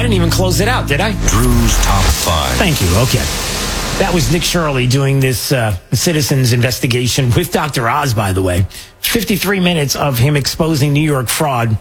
didn't even close it out, did I? Drew's Top 5. Thank you. Okay. That was Nick Shirley doing this citizens investigation with Dr. Oz, by the way. 53 minutes of him exposing New York fraud.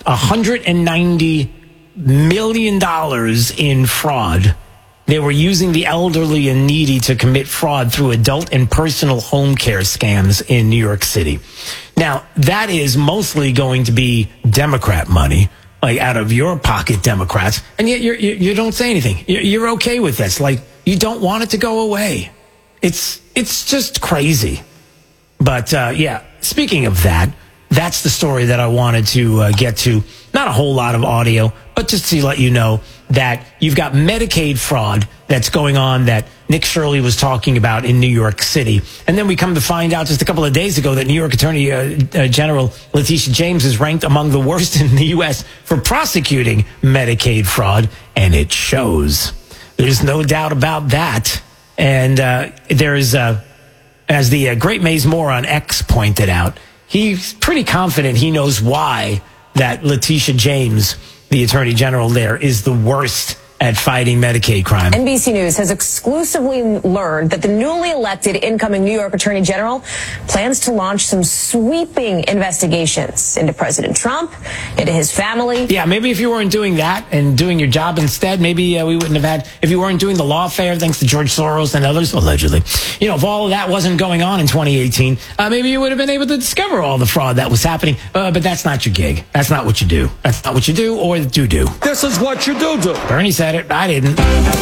$190 million in fraud. They were using the elderly and needy to commit fraud through adult and personal home care scams in New York City. Now, that is mostly going to be Democrat money, like out of your pocket, Democrats. And yet you don't say anything. You're okay with this. Like, you don't want it to go away. It's just crazy. But, yeah, speaking of that, that's the story that I wanted to get to. Not a whole lot of audio, but just to let you know that you've got Medicaid fraud that's going on that Nick Shirley was talking about in New York City. And then we come to find out just a couple of days ago that New York Attorney General Letitia James is ranked among the worst in the U.S. for prosecuting Medicaid fraud, and it shows. There's no doubt about that. And there's, as the great Maze Moore on X pointed out, he's pretty confident he knows why that Letitia James, the Attorney General there, is the worst at fighting Medicaid crime. NBC News has exclusively learned that the newly elected incoming New York Attorney General plans to launch some sweeping investigations into President Trump, into his family. Yeah, maybe if you weren't doing that and doing your job instead, maybe we wouldn't have had, if you weren't doing the lawfare thanks to George Soros and others, allegedly, you know, if all of that wasn't going on in 2018, maybe you would have been able to discover all the fraud that was happening. But that's not your gig. That's not what you do. That's not what you do or do. This is what you do. Bernie said it. I didn't.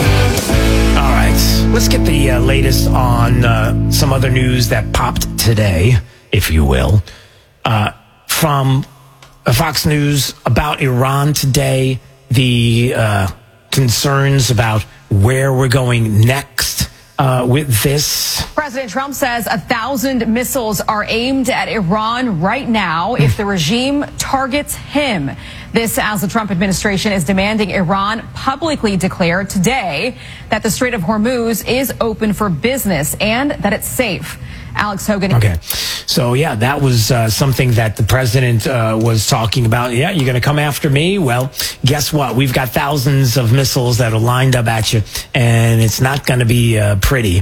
All right. Let's get the latest on some other news that popped today, if you will. From Fox News about Iran today, the concerns about where we're going next with this. President Trump says 1,000 missiles are aimed at Iran right now if the regime targets him. This as the Trump administration is demanding Iran publicly declare today that the Strait of Hormuz is open for business and that it's safe. Alex Hogan. Okay. So, yeah, that was something that the president was talking about. Yeah, you're going to come after me? Well, guess what? We've got thousands of missiles that are lined up at you, and it's not going to be pretty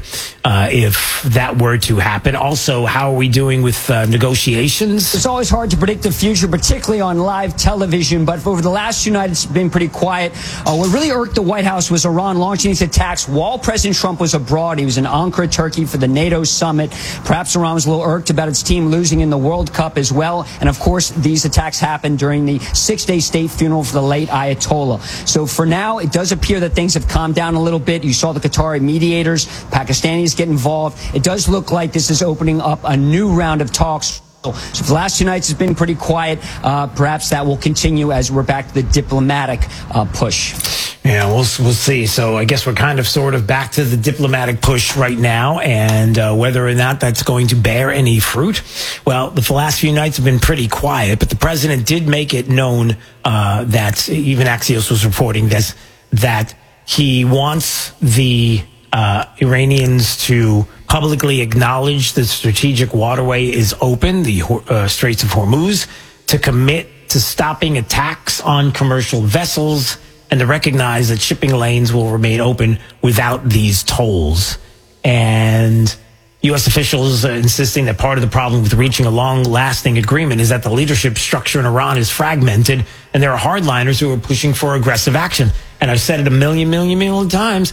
if that were to happen. Also, how are we doing with negotiations? It's always hard to predict the future, particularly on live television, but over the last few nights, it's been pretty quiet. What really irked the White House was Iran launching these attacks while President Trump was abroad. He was in Ankara, Turkey for the NATO summit. Perhaps Iran was a little irked about its team losing in the World Cup as well. And of course, these attacks happened during the 6-day state funeral for the late Ayatollah. So for now, it does appear that things have calmed down a little bit. You saw the Qatari mediators, Pakistanis get involved. It does look like this is opening up a new round of talks. So for the last 2 nights has been pretty quiet. Perhaps that will continue as we're back to the diplomatic push. Yeah, we'll see. So I guess we're kind of sort of back to the diplomatic push right now, and whether or not that's going to bear any fruit. Well, the last few nights have been pretty quiet, but the president did make it known that, even Axios was reporting this, that he wants the Iranians to publicly acknowledge the strategic waterway is open, the Straits of Hormuz, to commit to stopping attacks on commercial vessels, and to recognize that shipping lanes will remain open without these tolls. And U.S. officials are insisting that part of the problem with reaching a long-lasting agreement is that the leadership structure in Iran is fragmented, and there are hardliners who are pushing for aggressive action. And I've said it a million times.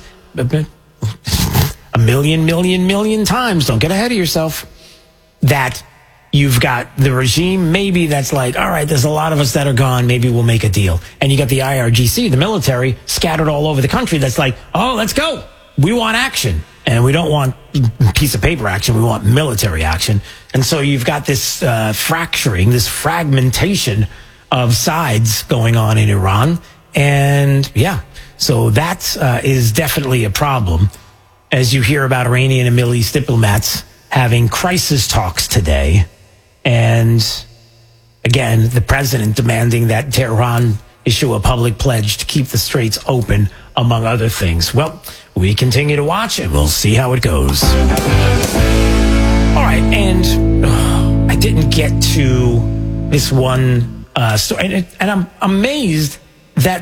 A million times. Don't get ahead of yourself. That you've got the regime, maybe that's like, all right, there's a lot of us that are gone. Maybe we'll make a deal. And you got the IRGC, the military, scattered all over the country. That's like, oh, let's go. We want action. And we don't want piece of paper action. We want military action. And so you've got this fracturing, this fragmentation of sides going on in Iran. And yeah, so that is definitely a problem. As you hear about Iranian and Middle East diplomats having crisis talks today. And again, the president demanding that Tehran issue a public pledge to keep the straits open, among other things. Well, we continue to watch and we'll see how it goes. All right, and I didn't get to this one story, and I'm amazed that